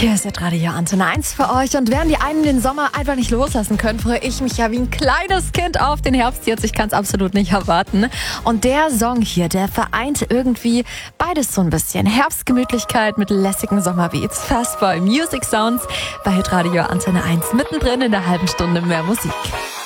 Hier ist Radio Antenne 1 für euch. Und während die einen den Sommer einfach nicht loslassen können, freue ich mich ja wie ein kleines Kind auf den Herbst jetzt. Ich kann es absolut nicht erwarten. Und der Song hier, der vereint irgendwie beides so ein bisschen. Herbstgemütlichkeit mit lässigen Sommerbeats. Fastboy Music Sounds bei Hitradio Antenne 1 mittendrin in der halben Stunde mehr Musik.